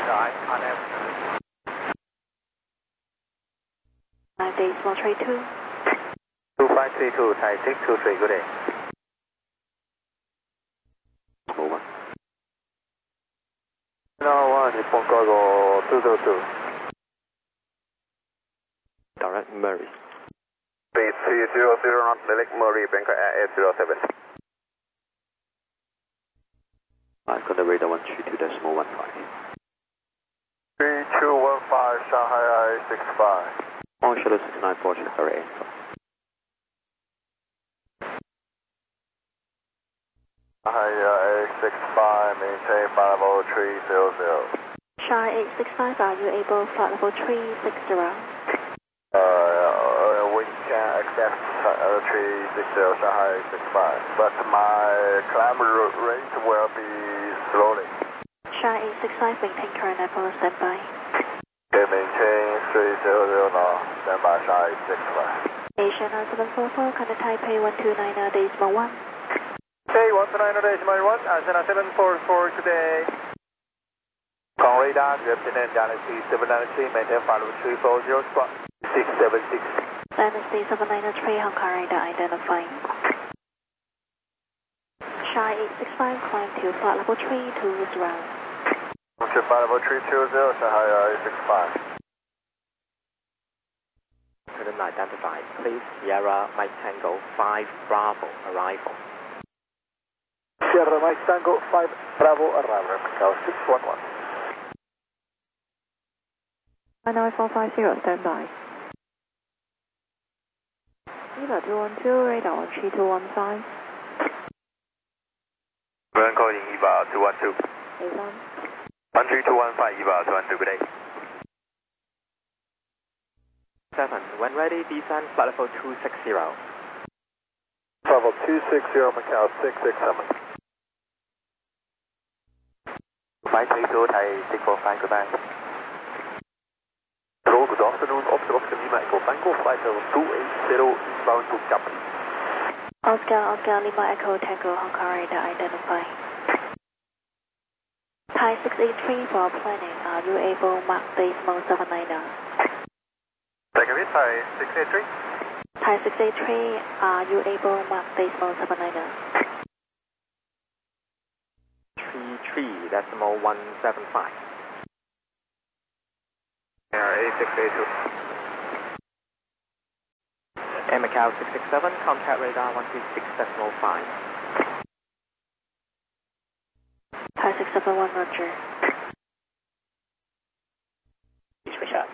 Sky, contact. 5-32. 2532, Thai 623, good day. Over. Now 1, Nippon Cargo 202. Direct Murray. 3300 knot, Lilic Murray, Bangkok Air 807. I've got the radar 132.15. 3215, Shanghai I-65. On shuttle 694, Shanghai info. Shanghai I-65, maintain flight level 300. Shanghai 865, are you able flight level 360? We can accept 360 Shanghai 65, but my climb rate will be slowly. Shanghai 865, maintain current Apollo standby. Okay, maintain 300 now, standby Shanghai 65. Asia 9744, contact Taipei 129.1. Okay, 129.1, antenna 744 today. Con radar, Lieutenant Dynasty 793, maintain flight level 340, squawk 676. Dynasty 793, Hong Kong radar identifying. Shanghai 865, climb to flight level 320. Okay, flight level 320, Shanghai I-65. Couldn't identify. Please, Sierra Mike Tango 5 Bravo arrival. Sierra Mike Tango 5 Bravo arrival, Macau 611. 99450, standby. Eva 212, radar 13215. Run calling Eva 212. A1. 13215, Eva 212, good day. 7, when ready, descend flight level 260. Level 260, Macau 667. 532, Thai 645, goodbye. Hello, good afternoon, Oscar Lima Echo Tango, flight level 280, eastbound to Cap. Oscar Lima Echo Tango, Hong Kong radar identifying. Thai 683 for planning, are you able mark decimal 790? Take a bit, Thai 683. Thai 683, are you able mark decimal 790? 33 decimal 175. A682. And Macau 667, contact radar 136.5. Thai 671, roger. Switch up.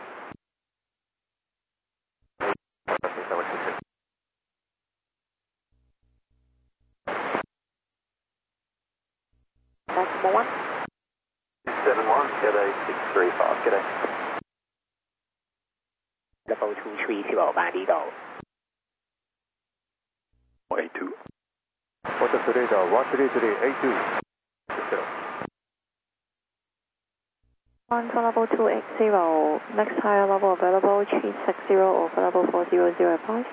Decimal 1. 71, get a 635, get a. Level 230 by radar. 82. What's the radar? 13382. 1 for level 280, next higher level available 360 or for level 4005.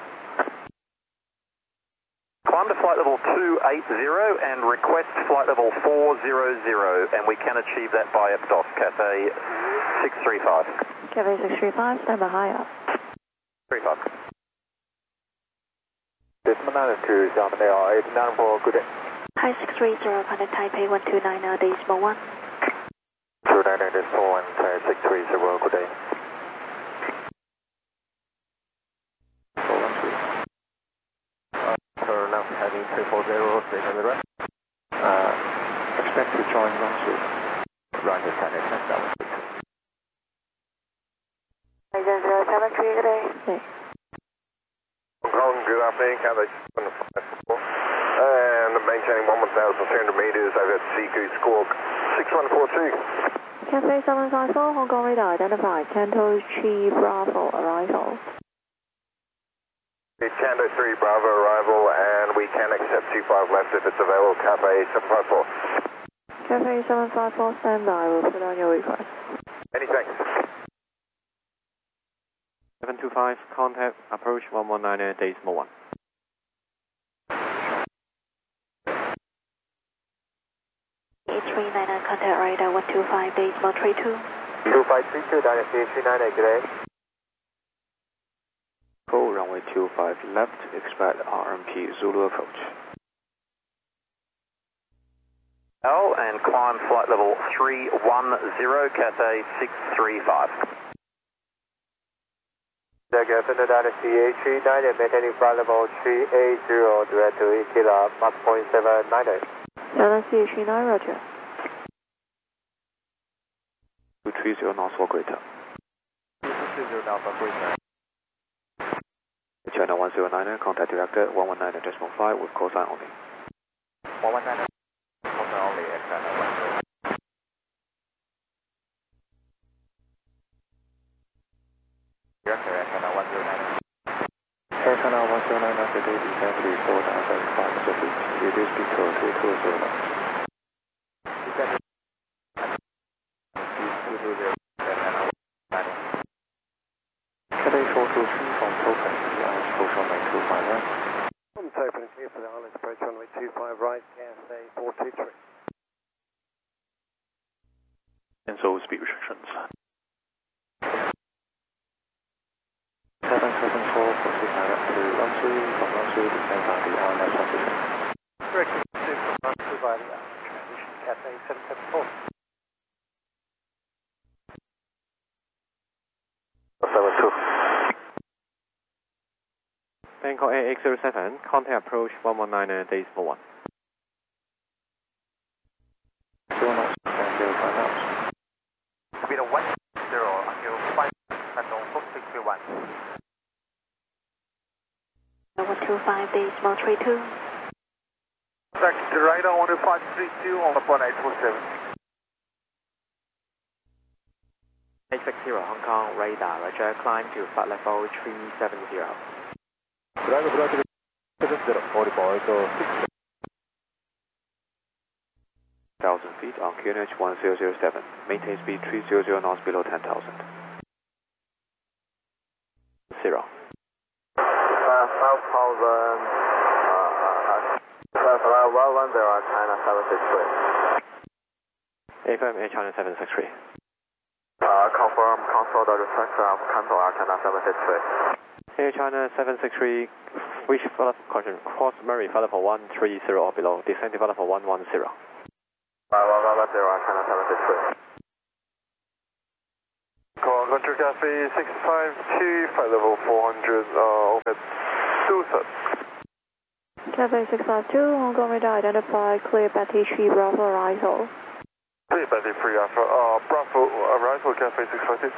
Climb to flight level 280 and request flight level 400, and we can achieve that by FDOS, Cathay 635. Cathay 635, stand by higher. 35. Decimal 9 to Xiamen 894, good day. Thai 630, contact Taipei 129, decimal 1. 299 decimal 1, Thai 630, good day. Turn left heading 340, station the rest. Expect to join runway. Roger, Cathay 10,000. Agent 073, good day. Hong Kong, good afternoon, Cathay 754. And maintaining 1,300 meters over at Seagoose Squawk 6142. Cathay 754, Hong Kong radar identified, Canto 3 Bravo arrival. Canto 3 Bravo arrival, and we can accept 25 left if it's available, Cathay 754. Cathay 754, stand by, we'll put on your request. Many thanks. 725, contact, approach 119, decimal 1. contact radar 125 decimal 32. 2532, direct CH39 today. Go runway 25 left, expect RMP Zulu approach. And climb flight level 310, Cathay 635. Defender direct CH39 and maintaining flight level 380, direct to Ikila, Mach 0.798. China CH9, roger. 230 knots or greater. 230 knots or greater. China 1099, contact director 119.5 with call sign only. 119, call sign only, and China 10. Director, China 109. Air China 109, today descend to 4,500 feet. Reduce speed to 220 knots. Descend to 220, China 109. Cathay 423 from Token, Islands approach runway 25 right. I'm open clear for the Islands approach runway 25 right, Cathay 423. Cancel speed restrictions. 774, proceed direct to runway, from runway descend by the ILS transition. Direct to runway by the Islands transition, Cathay 774. 72. Bangkok Air 807, contact approach 119 decimal 1. 0 knots, 05 knots. Speed of 10 until 5, unknown 4631. 125 decimal 32. Direct to radar 12532 on the 1847. 860 Hong Kong radar, roger, climb to flight level 370. Bravo, 70, audible, echo 1,000 feet on QNH 1007. Maintain speed 300 knots below 10,000. 0. 5,000, flight 110, China 763. AFM Air China 763. Confirm console the reflection of cancel Air China 763. Air China 763, wish for caution, cross Murray, flight level 130 or below, descend to flight level 110. 110, Air China 763. Contour Cafe 652, flight level 400, overhead Susan. Cathay 652, Hong Kong radar identified, clear Betty 3 Bravo arrival. Clear Betty 3 Alpha, Bravo arrival, Cafe 652.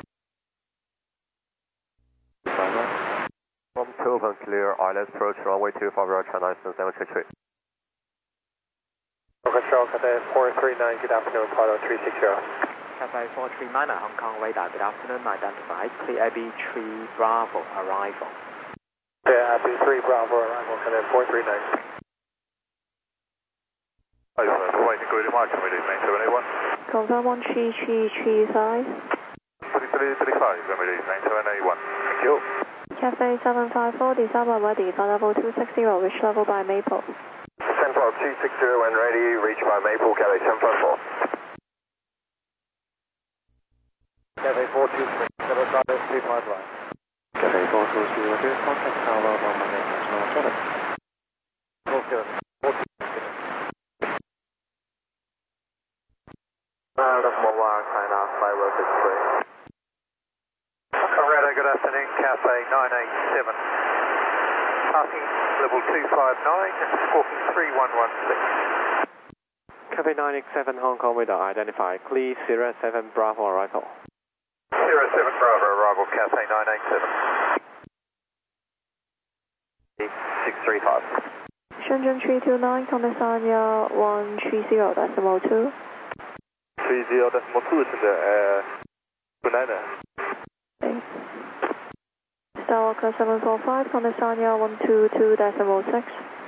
From open clear, ILS approach runway 25 right, China 763. Control Cathay 439, good afternoon, Apollo 360. Cathay 439 Hong Kong radar, good afternoon, identified, clear AB3 Bravo arrival. Yeah, AB3 Bravo arrival, Cathay 439. Waiting good mark, can we do main 781? Confirm 13335. 3335, can we do main 781? Thank you. Cathay 754, descend by ready, flight level 260, reach level by Maple. Central 260 when ready, reach by Maple, Cathay 754. Cathay 423, Cathay 525 right. Cathay 423, here, contact tower 118 National Traffic. 47. That's Mobile China 563. Colorado, good afternoon, Cathay 987. Passing level 259, squawking 3116. Cathay 987 Hong Kong radar identified, clear Sierra 7 Bravo arrival. Sierra 7 Bravo arrival, Cathay 987. 635. Shenzhen 329, contact Sanya 130 decimal 2. 30 decimal 2 是banana. Skywalker 745, contact Sanya 122 decimal 6.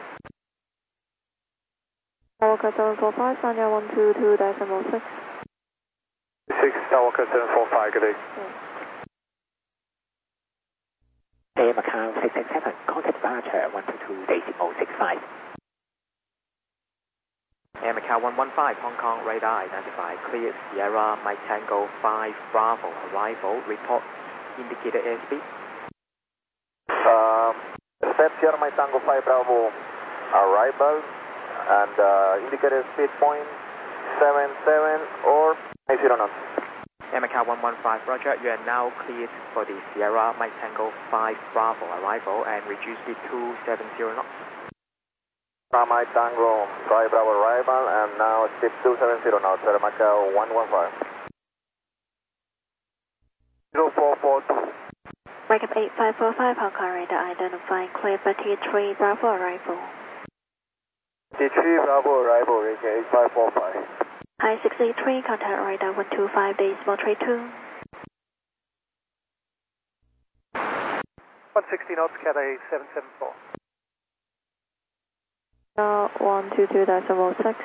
Skywalker 745, Sanya 122 decimal 6. 6 Skywalker 745, good day. Air Macau 667, contact departure 122 decimal 65. Air Macau 115, Hong Kong radar identified. Clear Sierra Mike Tango 5 Bravo arrival. Report indicated airspeed. Set Sierra Mike Tango 5 Bravo arrival and indicated speed 0.77 or 90 knots. Air Macau 115, roger. You are now cleared for the Sierra Mike Tango 5 Bravo arrival and reduce speed 270 knots. Sierra Mike Tango 5 Bravo arrival and now speed 270 knots. Sierra Macau 115. 0442. Breakup 8545, Hong Kong radar identified. Clear for T3 Bravo arrival. T3 Bravo arrival, reaching 8545. High 683, contact radar 125.32. 160 knots, Cathay 774. 122.6.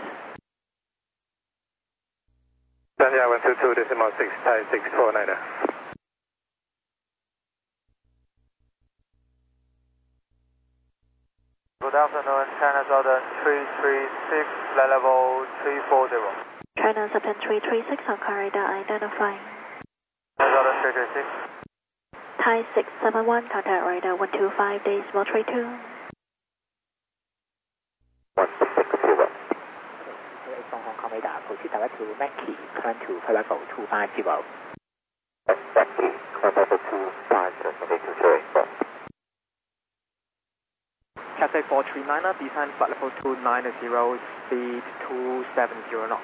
Sanya 122.6, Thai 649. Good afternoon, China Southern 336, flight level 340. China Southern 336, Hong Kong radar identified. China Southern 336. Thai 671, contact radar 125.32. 160. From Hong Kong radar, proceed direct to Mackie, climb to flight level 250. Mackie, climb level 250. Cathay 439er, descend flight level 290, speed 270 knots.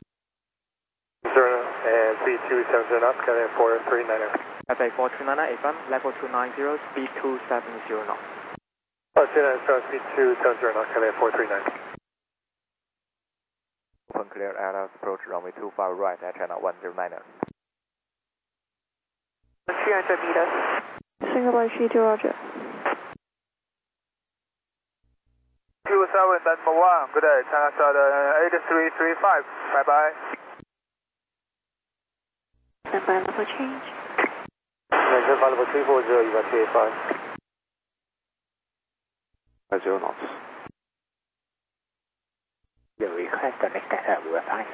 And speed 270 knots, Cathay 439er. Cathay 439er, FM, level 290, speed 270 knots. Speed 270 knots, Cathay 439. Open clear LS approach runway 25 right at China 109. 300 meters. Singapore G2, roger. 27 Denver 1, good day, China Southern 8335, bye bye. Standby level change. Major level 340, you got 385. 0 knots. You request the next data will apply.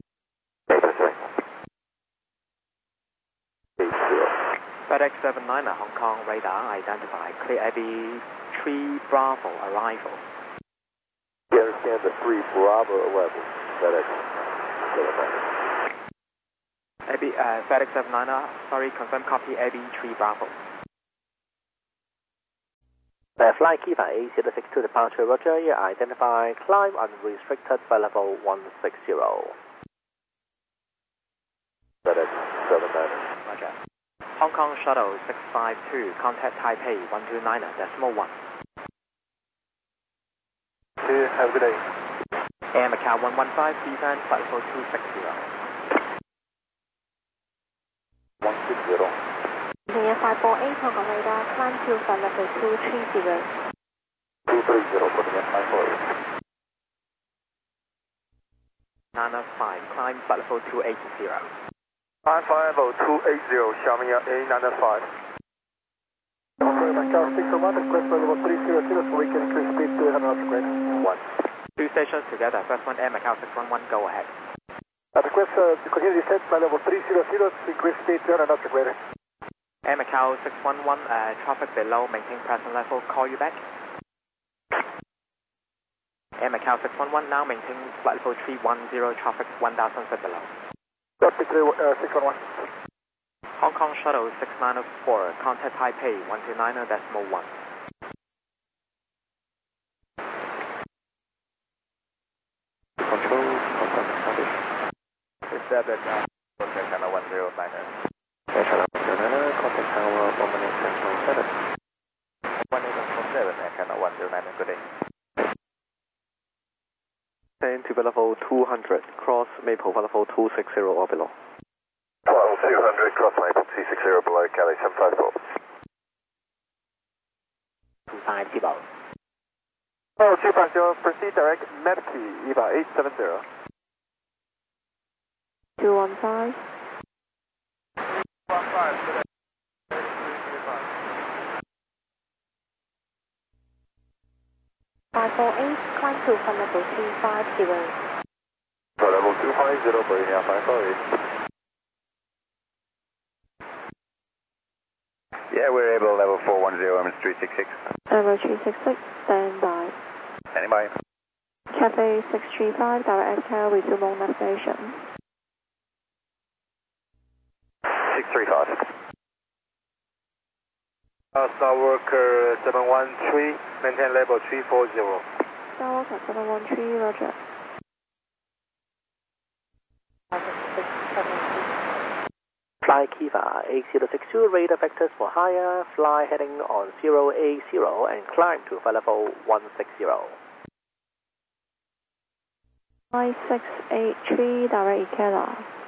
FedEx 79er, Hong Kong radar identified. Clear AB 3 Bravo arrival. You understand the 3 Bravo arrival, FedEx 79er. FedEx 79er, sorry, confirm copy AB 3 Bravo. Flight Kiva A062 departure, roger. You identify climb unrestricted by level 160. FedEx 79er. Roger. Hong Kong Shuttle 652, contact Taipei 129.1. Have a good day. Air Macau 115, descend flight level 260. 160. Near 548, Hong Kong radar, climb to flight level 230. 230, putting in 548. Nana 5, climb flight level 280. Climb flight level 280, Xiaomi A95. Okay, Macau 601, request flight level 300 so we can increase speed to 100 knots per minute. 2 stations together, first one Air Macau 611, go ahead. Request to continue descent flight level 300 to increase speed to 100 knots per minute. Air Macau 611, traffic below, maintain present level, call you back. Air Macau 611, now maintain flight level 310, traffic 1000 feet below. 611. Hong Kong Shuttle 694, contact Taipei 129.1. Control, confirm status. 7, China 109. China 109, contact tower 118.7. 118.7, China 109, good day. Descend to level 200, cross Maple level 260 or below. 200, cross Maple 260 below, Cathay 754. 250. Oh, 250, proceed direct, Mackie, EVA 870. 215. 15, good day. 548, climb to flight level 350. 30, Meridian 548. Yeah, we're able, level 410, MS366. Level 366, stand by. Standing by. Cafe 635, direct exhale, resume on navigation. 635. Star Worker 713, maintain level 340. Star Walker 713, roger. Fly Kiva 8062, radar vectors for higher, fly heading on 080 and climb to flight level 160. 5683, direct Ikeda.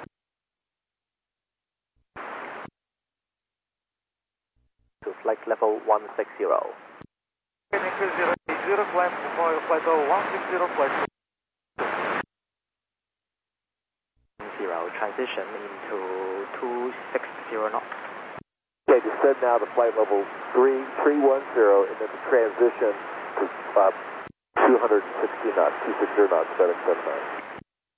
To flight level 160. Mechanical 080, climb to flight level 160, flight 0, transition into 260 knots. Okay, descend now to flight level 310 and then transition to 260 knots, 260 knots, 779.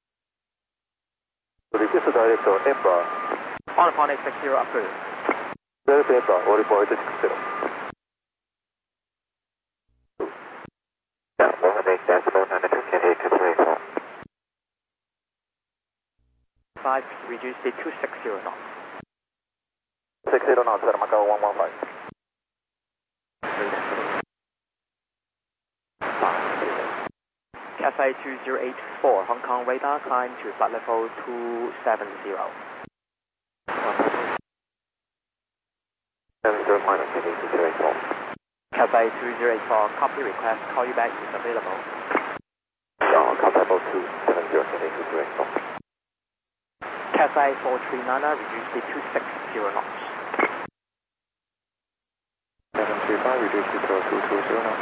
Registro director, Embraer. On upon 860, approved. Director Embraer, order for 860. Yeah, 1.8-92, 5, reduce to 260 knots. 60 knots, at Macau 115. Cathay 2084, Hong Kong radar, climb to flight level 270. 70-284. Cathay 2084, copy request, call you back is available. Contact level 270-284. Cathay 439, reduce to 260 knots. 735, reduce to 220 knots.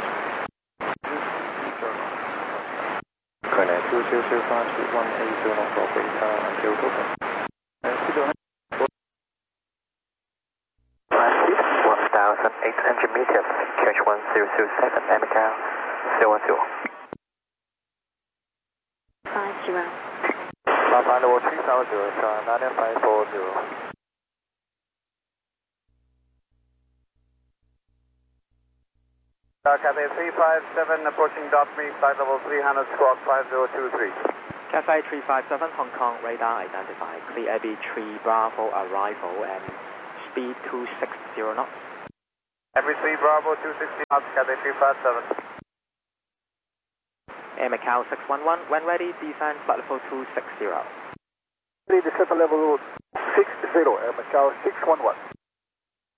Connect 2005 to 180 knots of beta until total. 1008 engine medium, catch 1007, Emicao 010. 50. Flight level 370, star 9540. Cathay 357 approaching me, flight level 300, squawk 5023. Cathay 357, Hong Kong radar identified, clear AB 3 Bravo arrival and speed 260 knots. Every 3 Bravo 260 knots, Cathay 357. Air Macau 611, when ready, descend flight level 260. Descent level 60, Air Macau 611.